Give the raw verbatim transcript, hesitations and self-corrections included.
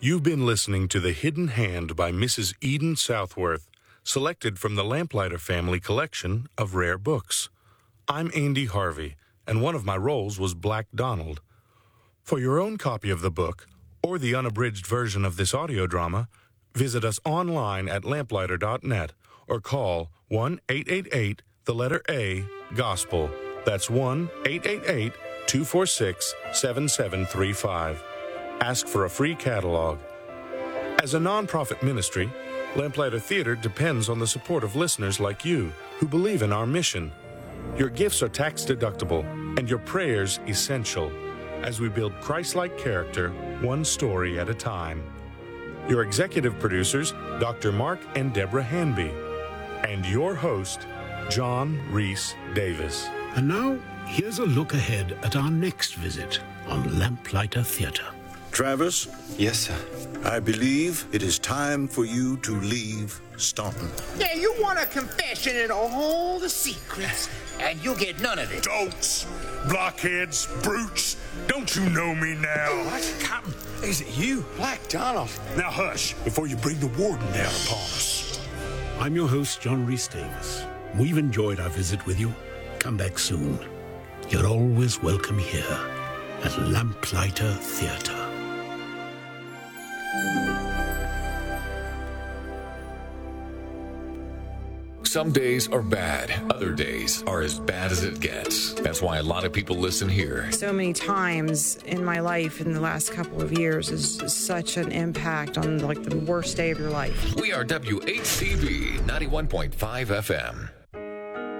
You've been listening to The Hidden Hand by Missus Eden Southworth, selected from the Lamplighter family collection of rare books. I'm Andy Harvey, and one of my roles was Black Donald. For your own copy of the book, or the unabridged version of this audio drama, visit us online at lamplighter dot net or call one eight eight eight, the letter A, GOSPEL. That's one eight eight eight, two four six, seven seven three five. Ask for a free catalog. As a nonprofit ministry, Lamplighter Theater depends on the support of listeners like you who believe in our mission. Your gifts are tax-deductible and your prayers essential as we build Christ-like character one story at a time. Your executive producers, Doctor Mark and Deborah Hanby, and your host, John Reese Davis. And now, here's a look ahead at our next visit on Lamplighter Theater. Travis? Yes, sir. I believe it is time for you to leave Staunton. Yeah, you want a confession and all the secrets, and you'll get none of it. Dolts, blockheads, brutes, don't you know me now? What? Captain, is it you? Black Donald. Now hush, before you bring the warden down upon us. I'm your host, John Reese Davis. We've enjoyed our visit with you. Come back soon. You're always welcome here at Lamplighter Theater. Some days are bad. Other days are as bad as it gets. That's why a lot of people listen here. So many times in my life in the last couple of years is such an impact on like the worst day of your life. We are W H C B ninety-one point five F M.